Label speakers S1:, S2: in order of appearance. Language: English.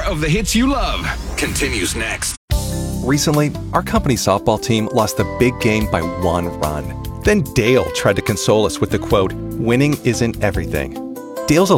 S1: of the hits you love continues next.
S2: Recently, our company softball team lost a big game by 1 run. Then Dale tried to console us with the quote, "Winning isn't everything." Dale's a